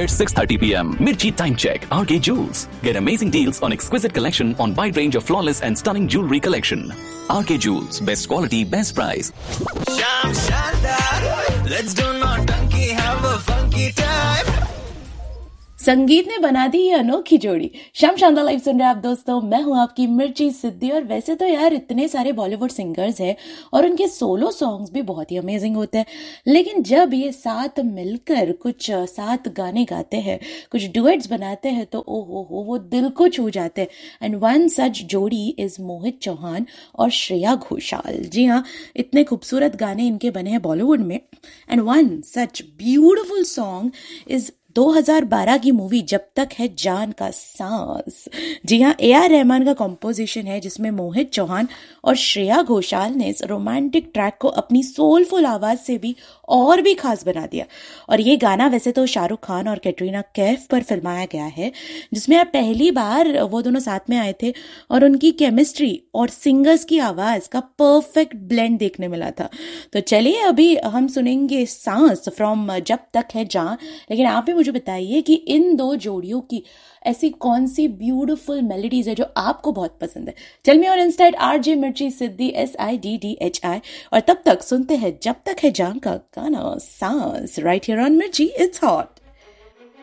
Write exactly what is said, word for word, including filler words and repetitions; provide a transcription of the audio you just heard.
at six thirty p m. Mirchi Time Check, R K Jewels. Get amazing deals on exquisite collection on wide range of flawless and stunning jewelry collection. R K Jewels, best quality, best price. Sham Shandar, let's do not donkey, have a funky time. संगीत ने बना दी ये अनोखी जोड़ी। शाम शानदार live सुन रहे आप दोस्तों, मैं हूं आपकी मिर्ची सिद्धि। और वैसे तो यार इतने सारे बॉलीवुड सिंगर्स हैं और उनके सोलो सॉन्ग्स भी बहुत ही अमेजिंग होते हैं, लेकिन जब ये साथ मिलकर कुछ साथ गाने गाते हैं, कुछ डुएट्स बनाते हैं तो ओ हो हो वो दिल को छू जाते हैं। एंड वन सच जोड़ी इज मोहित चौहान और श्रेया घोषाल। जी हाँ, इतने खूबसूरत गाने इनके बने हैं बॉलीवुड में। And one such beautiful song is दो हज़ार बारह की मूवी जब तक है जान का सांस। जी हाँ, ए आर रहमान का कॉम्पोजिशन है जिसमें मोहित चौहान और श्रेया घोषाल ने इस रोमांटिक ट्रैक को अपनी सोलफुल आवाज से भी और भी खास बना दिया। और ये गाना वैसे तो शाहरुख खान और कैटरीना कैफ पर फिल्माया गया है, जिसमें आप पहली बार वो दोनों साथ में आए थे और उनकी केमिस्ट्री और सिंगर्स की आवाज का परफेक्ट ब्लेंड देखने मिला था। तो चलिए अभी हम सुनेंगे सांस फ्रॉम जब तक है जान, लेकिन आप भी मुझे बताइए कि इन दो जोड़ियों की ऐसी कौन सी ब्यूटीफुल मेलोडीज है जो आपको बहुत पसंद है। Tell me on Insta eight RJ मिर्ची सिद्धि, S I D D H I. और तब तक सुनते हैं जब तक है जान का गाना सांस, राइट हियर ऑन मिर्ची, इट्स हॉट।